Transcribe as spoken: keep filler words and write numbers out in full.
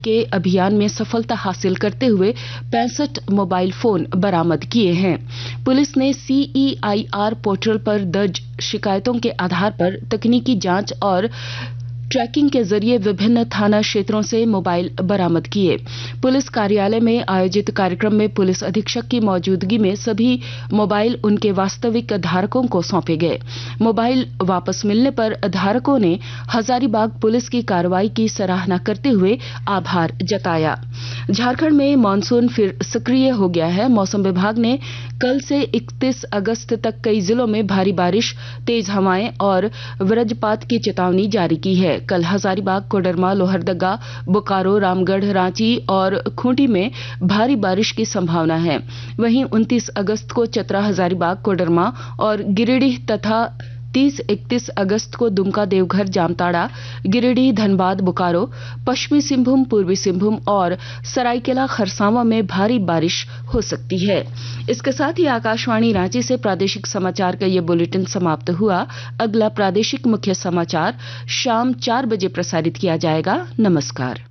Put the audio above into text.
के अभियान में सफलता हासिल करते हुए पैंसठ मोबाइल फोन बरामद किए हैं। पुलिस ने सीईआईआर पोर्टल पर दर्ज शिकायतों के आधार पर तकनीकी जांच और ट्रैकिंग के जरिए विभिन्न थाना क्षेत्रों से मोबाइल बरामद किए। पुलिस कार्यालय में आयोजित कार्यक्रम में पुलिस अधीक्षक की मौजूदगी में सभी मोबाइल उनके वास्तविक धारकों को सौंपे गए। मोबाइल वापस मिलने पर धारकों ने हजारीबाग पुलिस की कार्रवाई की सराहना करते हुए आभार जताया। झारखंड में मानसून फिर सक्रिय हो गया है। मौसम विभाग ने कल से इकतीस अगस्त तक कई जिलों में भारी बारिश, तेज हवाएं और वज्रपात की चेतावनी जारी की है। कल हजारीबाग, कोडरमा, लोहरदगा, बोकारो, रामगढ़, रांची और खूंटी में भारी बारिश की संभावना है। वहीं उनतीस अगस्त को चतरा, हजारीबाग, कोडरमा और गिरिडीह तथा तीस इकतीस अगस्त को दुमका, देवघर, जामताड़ा, गिरिडीह, धनबाद, बोकारो, पश्चिमी सिंहभूम, पूर्वी सिंहभूम और सरायकेला खरसावां में भारी बारिश हो सकती है। इसके साथ ही आकाशवाणी रांची से प्रादेशिक समाचार का ये बुलेटिन समाप्त हुआ। अगला प्रादेशिक मुख्य समाचार शाम चार बजे प्रसारित किया जाएगा। नमस्कार।